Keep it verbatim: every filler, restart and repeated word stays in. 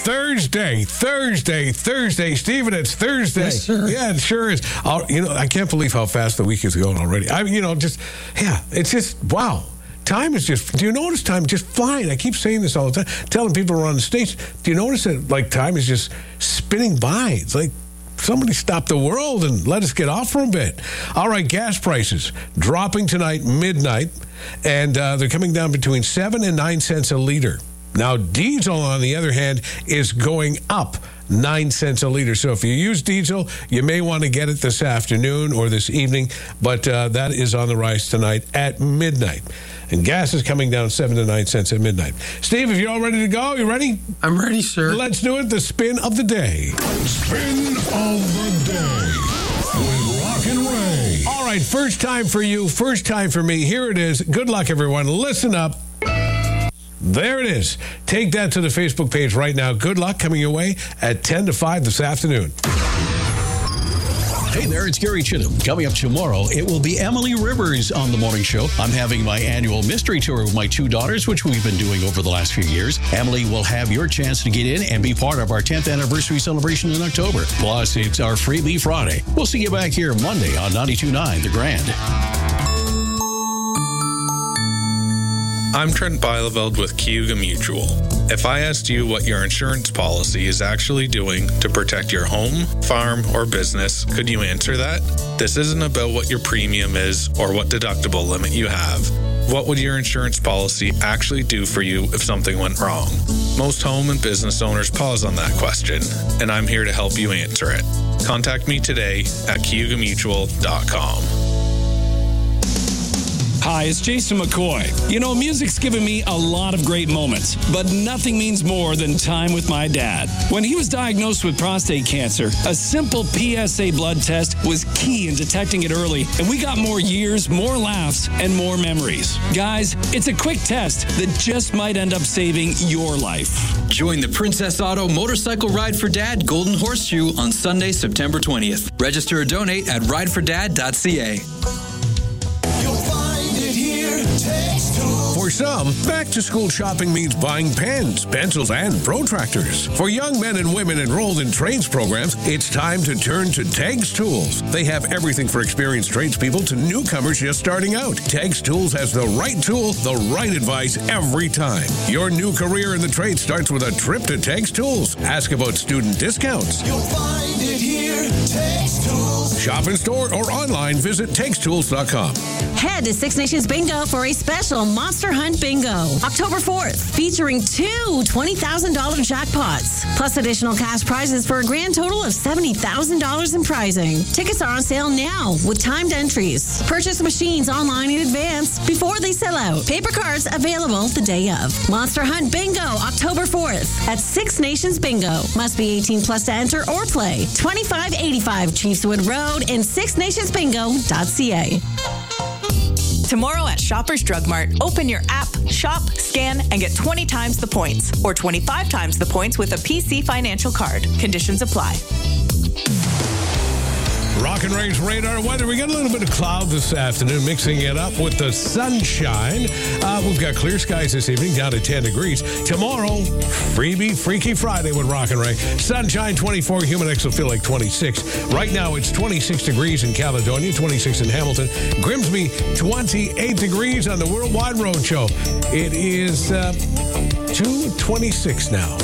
Thursday, Thursday, Thursday. Stephen, it's Thursday. Yes, sir. Yeah, it sure is. I'll, you know, I can't believe how fast the week is going already. I, you know, just, yeah, it's just, wow. Time is just, do you notice time just flying? I keep saying this all the time, telling people around the States, do you notice that, like, time is just spinning by? It's like, somebody stop the world and let us get off for a bit. All right, gas prices dropping tonight, midnight, and uh, they're coming down between seven and nine cents a liter. Now, diesel, on the other hand, is going up nine cents a liter. So if you use diesel, you may want to get it this afternoon or this evening, but uh, that is on the rise tonight at midnight. And gas is coming down seven to nine cents at midnight. Steve, if you're all ready to go, you ready? I'm ready, sir. Let's do it. The spin of the day. Spin of the day with Rock and Ray. All right, first time for you, first time for me. Here it is. Good luck, everyone. Listen up. There it is. Take that to the Facebook page right now. Good luck coming your way at ten to five this afternoon. Hey there, it's Gary Chittum. Coming up tomorrow, it will be Emily Rivers on the morning show. I'm having my annual mystery tour with my two daughters, which we've been doing over the last few years. Emily will have your chance to get in and be part of our tenth anniversary celebration in October. Plus, it's our Freebie Friday. We'll see you back here Monday on ninety-two point nine The Grand. I'm Trent Beileveld with Cayuga Mutual. If I asked you what your insurance policy is actually doing to protect your home, farm, or business, could you answer that? This isn't about what your premium is or what deductible limit you have. What would your insurance policy actually do for you if something went wrong? Most home and business owners pause on that question, and I'm here to help you answer it. Contact me today at cayuga mutual dot com. Hi, it's Jason McCoy. You know, music's given me a lot of great moments, but nothing means more than time with my dad. When he was diagnosed with prostate cancer, a simple P S A blood test was key in detecting it early, and we got more years, more laughs, and more memories. Guys, it's a quick test that just might end up saving your life. Join the Princess Auto Motorcycle Ride for Dad Golden Horseshoe on Sunday, September twentieth. Register or donate at ride for dad dot c a. For some, back-to-school shopping means buying pens, pencils, and protractors. For young men and women enrolled in trades programs, it's time to turn to Tegs Tools. They have everything for experienced tradespeople to newcomers just starting out. Tegs Tools has the right tool, the right advice every time. Your new career in the trade starts with a trip to Tegs Tools. Ask about student discounts. You'll find it here, Tegs Tools. Shop in store or online, visit tegs tools dot com. Head to Six Nations Bingo for a special Monster Hunt Bingo, October fourth, featuring two twenty thousand dollars jackpots, plus additional cash prizes for a grand total of seventy thousand dollars in prizing. Tickets are on sale now with timed entries. Purchase machines online in advance before they sell out. Paper cards available the day of. Monster Hunt Bingo, October fourth at Six Nations Bingo. Must be eighteen plus to enter or play. twenty-five eighty-five Chiefswood Road and six nations bingo dot c a. Tomorrow at Shoppers Drug Mart, open your app, shop, scan, and get twenty times the points or twenty-five times the points with a P C Financial Card. Conditions apply. Rock and Ray's radar weather. We got a little bit of cloud this afternoon, mixing it up with the sunshine. Uh, we've got clear skies this evening, down to ten degrees. Tomorrow, freebie, Freaky Friday with Rock and Ray. Sunshine, twenty-four. Humid X will feel like twenty-six. Right now, it's twenty-six degrees in Caledonia, twenty-six in Hamilton. Grimsby, twenty-eight degrees on the Worldwide Road Show. It is uh, two twenty-six now.